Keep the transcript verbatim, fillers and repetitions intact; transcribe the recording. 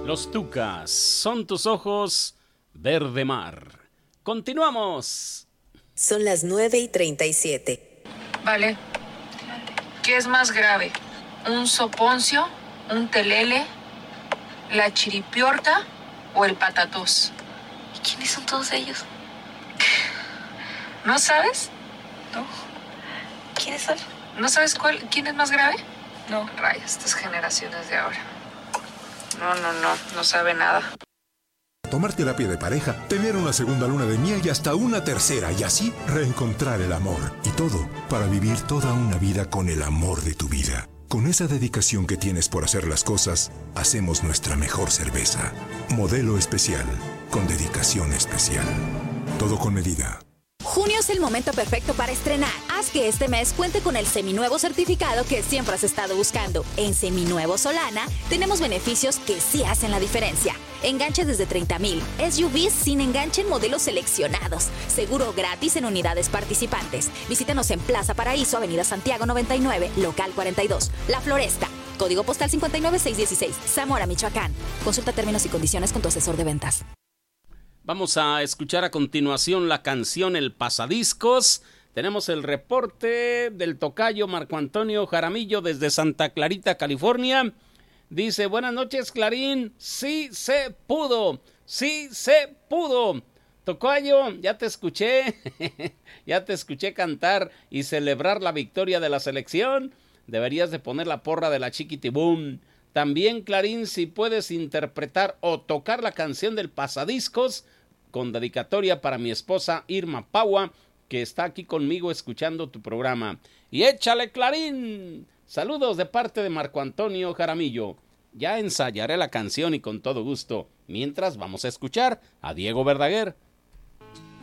Los Tucas, son tus ojos verde mar. Continuamos. Son las nueve y treinta y siete. Vale. ¿Qué es más grave? ¿Un soponcio? ¿Un telele? ¿La chiripiorca? ¿O el patatós? ¿Y quiénes son todos ellos? ¿No sabes? No. ¿Quiénes son? ¿No sabes cuál, quién es más grave? No. Rayos, estas generaciones de ahora. No, no, no, no sabe nada. Tomar terapia de pareja, tener una segunda luna de miel y hasta una tercera, y así reencontrar el amor. Y todo para vivir toda una vida con el amor de tu vida. Con esa dedicación que tienes por hacer las cosas, hacemos nuestra mejor cerveza. Modelo especial, con dedicación especial. Todo con medida. Junio es el momento perfecto para estrenar. Haz que este mes cuente con el seminuevo certificado que siempre has estado buscando. En Seminuevo Solana tenemos beneficios que sí hacen la diferencia. Enganche desde treinta mil, S U Vs sin enganche en modelos seleccionados, seguro gratis en unidades participantes. Visítanos en Plaza Paraíso, Avenida Santiago noventa y nueve, local cuarenta y dos, La Floresta. Código postal cincuenta y nueve seiscientos dieciséis, Zamora, Michoacán. Consulta términos y condiciones con tu asesor de ventas. Vamos a escuchar a continuación la canción El Pasadiscos. Tenemos el reporte del tocayo Marco Antonio Jaramillo desde Santa Clarita, California. Dice, buenas noches, Clarín. Sí se pudo, sí se pudo. Tocayo, ya te escuché, ya te escuché cantar y celebrar la victoria de la selección. Deberías de poner la porra de la Chiquitibum. También, Clarín, si puedes interpretar o tocar la canción del Pasadiscos, con dedicatoria para mi esposa Irma Paua, que está aquí conmigo escuchando tu programa. Y échale, Clarín. Saludos de parte de Marco Antonio Jaramillo. Ya ensayaré la canción y con todo gusto. Mientras vamos a escuchar a Diego Verdaguer.